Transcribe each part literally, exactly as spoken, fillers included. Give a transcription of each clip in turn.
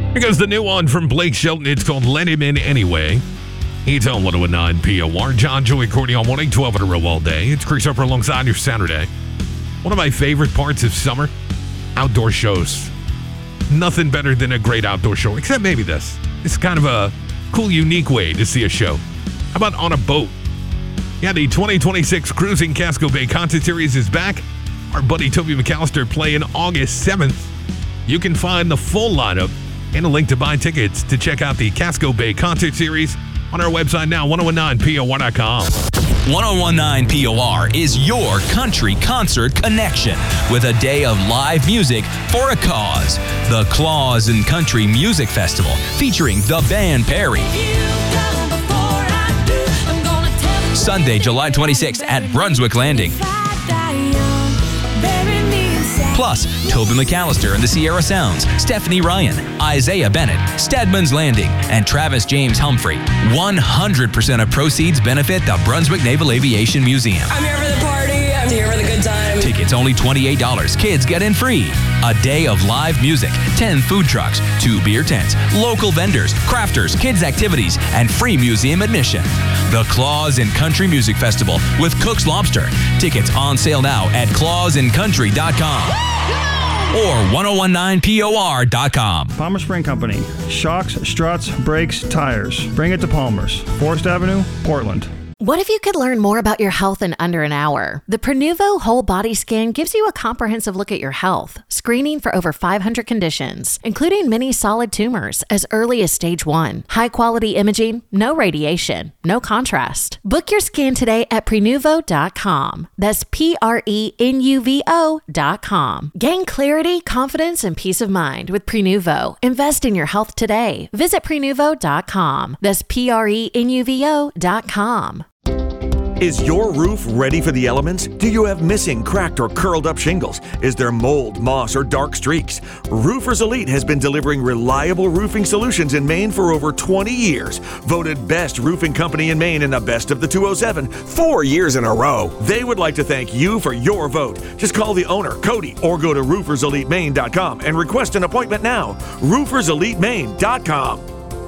Here goes the new one from Blake Shelton. It's called Let Him In Anyway. It's on one oh nine P O R. John, Joey, Courtney all morning, twelve in a row all day. It's Chris Upper alongside your Saturday. One of my favorite parts of summer, outdoor shows. Nothing better than a great outdoor show, except maybe this. It's kind of a cool, unique way to see a show. How about on a boat? Yeah, the twenty twenty-six Cruising Casco Bay Concert Series is back. Our buddy Toby McAllister playing August seventh. You can find the full lineup and a link to buy tickets to check out the Casco Bay Concert Series on our website now, ten nineteen P O R dot com. ten nineteen P O R is your country concert connection with a day of live music for a cause. The Claus and Country Music Festival featuring the band Perry. Sunday, July twenty-sixth at Brunswick Landing. Plus, Toby McAllister and the Sierra Sounds, Stephanie Ryan, Isaiah Bennett, Stedman's Landing, and Travis James Humphrey. one hundred percent of proceeds benefit the Brunswick Naval Aviation Museum. I'm here for the party. I'm here for the good time. Tickets only twenty-eight dollars. Kids get in free. A day of live music, ten food trucks, two beer tents, local vendors, crafters, kids activities, and free museum admission. The Claus and Country Music Festival with Cook's Lobster. Tickets on sale now at claus and country dot com or ten nineteen P O R dot com. Palmer Spring Company. Shocks, struts, brakes, tires. Bring it to Palmer's. Forest Avenue, Portland. What if you could learn more about your health in under an hour? The Prenuvo Whole Body Scan gives you a comprehensive look at your health, screening for over five hundred conditions, including many solid tumors as early as stage one. High-quality imaging, no radiation, no contrast. Book your scan today at prenuvo dot com. That's P R E N U V O dot com. Gain clarity, confidence, and peace of mind with Prenuvo. Invest in your health today. Visit prenuvo dot com. That's P R E N U V O dot com. Is your roof ready for the elements? Do you have missing, cracked, or curled up shingles? Is there mold, moss, or dark streaks? Roofers Elite has been delivering reliable roofing solutions in Maine for over twenty years. Voted best roofing company in Maine in the best of the two oh seven, four years in a row. They would like to thank you for your vote. Just call the owner, Cody, or go to roofers elite maine dot com and request an appointment now. roofers elite maine dot com.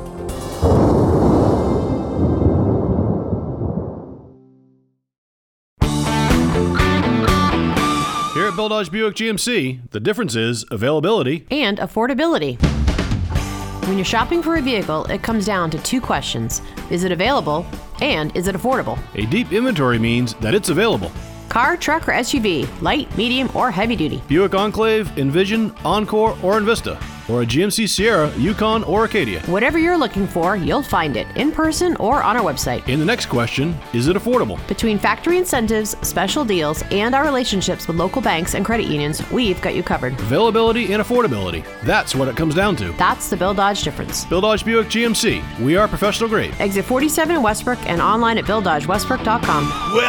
Here at Bill Dodge Buick G M C, the difference is availability and affordability. When you're shopping for a vehicle, it comes down to two questions. Is it available and is it affordable? A deep inventory means that it's available. Car, truck, or S U V, light, medium, or heavy duty. Buick Enclave, Envision, Encore, or Envista. Or a G M C Sierra, Yukon, or Acadia. Whatever you're looking for, you'll find it in person or on our website. In the next question, is it affordable? Between factory incentives, special deals, and our relationships with local banks and credit unions, we've got you covered. Availability and affordability. That's what it comes down to. That's the Bill Dodge difference. Bill Dodge Buick G M C. We are professional grade. Exit forty-seven in Westbrook and online at bill dodge westbrook dot com. Well,